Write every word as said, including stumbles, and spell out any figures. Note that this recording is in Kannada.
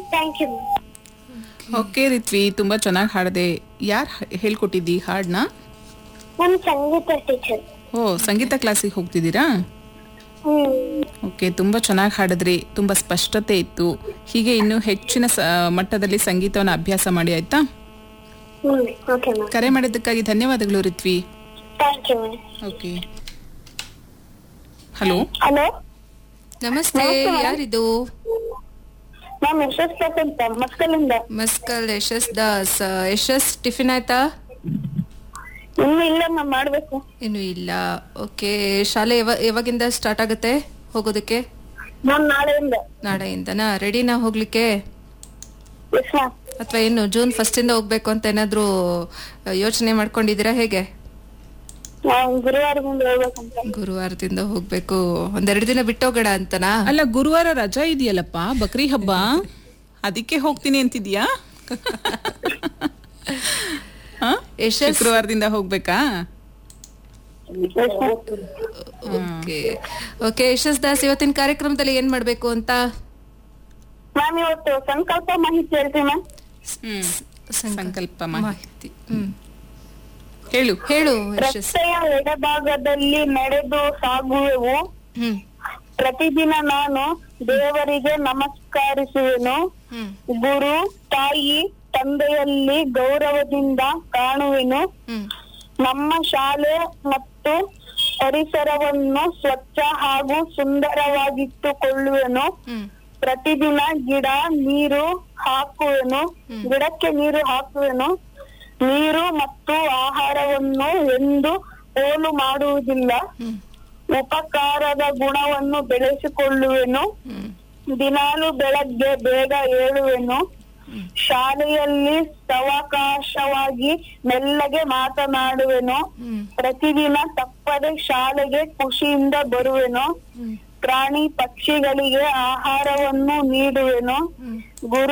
Thank you. ಓಕೆ ರಿತ್ವಿ, ತುಂಬಾ ಚೆನ್ನಾಗಿ ಹಾಡಿದೆ. ಯಾರು ಹೇಳ್ಕೊಟ್ಟಿದ್ದಿ ಹಾಡನ್ನ? ನಮ್ ಸಂಗೀತ ಟೀಚರ್. ಓ, ಸಂಗೀತ ಕ್ಲಾಸಿಗೆ ಹೋಗ್ತಿದ್ದೀರಾ? ಹ್ಮ್ ಓಕೆ, ತುಂಬಾ ಚೆನ್ನಾಗಿ ಹಾಡಿದ್ರಿ. ತುಂಬಾ ಸ್ಪಷ್ಟತೆ ಇತ್ತು. ಹೀಗೆ ಇನ್ನೂ ಹೆಚ್ಚಿನ ಸ- ಮಟ್ಟದಲ್ಲಿ ಸಂಗೀತವನ್ನು ಅಭ್ಯಾಸ ಮಾಡಿ, ಆಯ್ತಾ? ಹ್ಮ್ ಓಕೆ ಮ್ಯಾಮ್. ಕರೆ ಮಾಡಿದ್ದಕ್ಕಾಗಿ ಧನ್ಯವಾದಗಳು ರಿತ್ವಿ. Thank you ma'am. Okay, hello. Hello ನಮಸ್ತೆ, ಯಾರಿದು? ಮ್ಯಾಮ್ ಯಶಸ್ ಅಂತ ಮಸ್ಕಲಿಂದ. ಮಸ್ಕಲ್ ಯಶಸ್ ದಾಸ್. ಯಶಸ್, ಟಿಫಿನ್ ಆಯ್ತಾ? ಇನ್ನು ಇಲ್ಲ ಮ್ಯಾಮ್, ಮಾಡ್ಬೇಕು. ಇನ್ನು ಇಲ್ಲ. ಓಕೆ, ಶಾಲೆ ಯಾವ ಯಾವಾಗಿಂದ ಸ್ಟಾರ್ಟ್ ಆಗುತ್ತೆ ಹೋಗೋದಕ್ಕೆ? ಮ್ಯಾಮ್ ನಾಳೆಯಿಂದ. ನಾಳೆಯಿಂದನಾ? ರೆಡಿನಾ ಹೋಗ್ಲಿಕ್ಕೆ? Yes ma'am. ಅಥವಾ ಏನು ಜೂನ್ ಫಸ್ಟ್ ಇಂದ ಹೋಗ್ಬೇಕು ಅಂತ ಏನಾದ್ರೂ ಯೋಚನೆ ಮಾಡ್ಕೊಂಡಿದ್ದೀರಾ ಹೇಗೆ? ನಾವು ಗುರುವಾರದಿಂದ ಹೋಗ್ಬೇಕಂತ. ಗುರುವಾರದಿಂದ ಹೋಗ್ಬೇಕು. ಒಂದೆರಡು ದಿನ ಬಿಟ್ಟೋಗೋಣ ಅಂತನಾ? ಅಲ್ಲ, ಗುರುವಾರ ರಜಾ ಇದೆಯಲ್ಲಪ್ಪ, ಬಕ್ರಿ ಹಬ್ಬ, ಅದಕ್ಕೆ ಹೋಗ್ತೀನಿ ಅಂತಿದ್ಯಾ? ಹ? ಯಶಸ್, ಶುಕ್ರವಾರದಿಂದ ಹೋಗ್ಬೇಕಾ? Okay okay. ಯಶಸ್ ದಾಸ್, ಇವತ್ತಿನ ಕಾರ್ಯಕ್ರಮದಲ್ಲಿ ಏನ್ ಮಾಡ್ಬೇಕು ಅಂತ? ಮ್ಯಾಮ್ ಇವತ್ತು ಸಂಕಲ್ಪ ಮಾಹಿತಿ ಹೇಳ್ತೀವಿ ಮ್ಯಾಮ್. ಹ್ಮ್, ಸಂಕಲ್ಪ ಮಾಹಿತಿ. ಮಾಹಿತಿ. ಹ್ಮ್, ಹೇಳು. ಹೇಳು ಯಶಸ್. ರಸ್ತೆಯ ಎಡಭಾಗದಲ್ಲಿ ನಡೆದು ಸಾಗುವೆವು. ಹ್ಮ್ ಪ್ರತಿದಿನ ನಾನು ದೇವರಿಗೆ ನಮಸ್ಕರಿಸುವೆನು. ಹ್ಮ್ ಗುರು, ತಾಯಿ, ತಂದೆಯಲ್ಲಿ ಗೌರವದಿಂದ ಕಾಣುವೆನು. ಹ್ಮ್ ನಮ್ಮ ಶಾಲೆ ಮತ್ತು ಪರಿಸರವನ್ನು ಸ್ವಚ್ಛ ಹಾಗೂ ಸುಂದರವಾಗಿಟ್ಟುಕೊಳ್ಳುವೆನು. ಹ್ಮ್ ಪ್ರತಿದಿನ ಗಿಡ ನೀರು ಹಾಕುವೆನು ಗಿಡಕ್ಕೆ ನೀರು ಹಾಕುವೆನು. ನೀರು ಮತ್ತು ಆಹಾರವನ್ನು ಎಂದು ಪೋಲು ಮಾಡುವುದಿಲ್ಲ. ಹ್ಮ್ ಉಪಕಾರದ ಗುಣವನ್ನು ಬೆಳೆಸಿಕೊಳ್ಳುವೆನು. ಹ್ಮ್ ದಿನಾಲು ಬೆಳಗ್ಗೆ ಬೇಗ ಏಳುವೆನು. ಶಾಲೆಯಲ್ಲಿ ಸಾವಕಾಶವಾಗಿ ಮೆಲ್ಲಗೆ ಮಾತನಾಡುವೆನು. ಹ್ಮ್ ಪ್ರತಿದಿನ ತಪ್ಪದೆ ಶಾಲೆಗೆ ಖುಷಿಯಿಂದ ಬರುವೆನು. ಹ್ಮ್ ಪ್ರಾಣಿ ಪಕ್ಷಿಗಳಿಗೆ ಆಹಾರವನ್ನು ನೀಡುವೆನು. ಹ್ಮ್ ಗುರು